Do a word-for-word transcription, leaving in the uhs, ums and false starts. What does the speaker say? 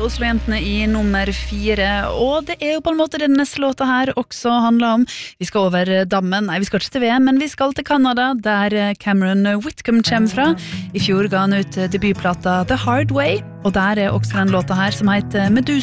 Oslo-jentene i nummer fire, og det er jo på en måte den neste låta her også handler om. Vi skal over dammen, nei vi skal ikke til V M, men vi skal til Canada, der Cameron Whitcomb kommer fra. I fjor ga han ut debutplata The Hard Way, og der er også den låta her som heter Medusa.